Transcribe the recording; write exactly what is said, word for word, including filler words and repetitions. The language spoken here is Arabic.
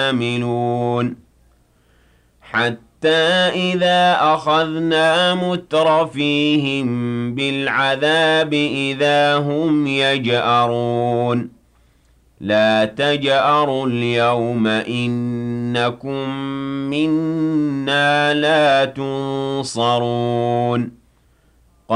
عاملون حتى إذا أخذنا مترفيهم بالعذاب إذا هم يجأرون لا تجأروا اليوم إنكم منا لا تنصرون